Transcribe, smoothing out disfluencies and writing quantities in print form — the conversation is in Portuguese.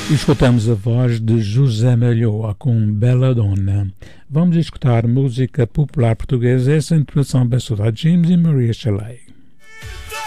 Escutamos a voz de José Malhoa com Bela Donna. Vamos escutar música popular portuguesa, essa interpretação abençoada de James e Maria Shelley.